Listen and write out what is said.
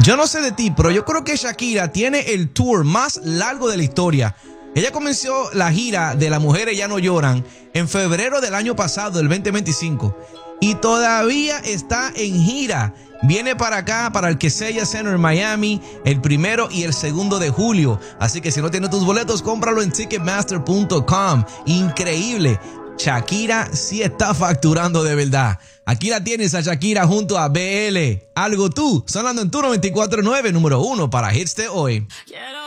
Yo no sé de ti, pero yo creo que Shakira tiene el tour más largo de la historia. Ella comenzó la gira de Las Mujeres Ya No Lloran en febrero del año pasado, del 2025. Y todavía está en gira. Viene para acá, para el Kaseya Center en Miami, el 1 y el 2 de julio. Así que si no tienes tus boletos, cómpralo en Ticketmaster.com. Increíble. Shakira sí está facturando de verdad. Aquí la tienes a Shakira junto a BL. Algo tú, sonando en tu 94.9, número 1 para Hits de hoy.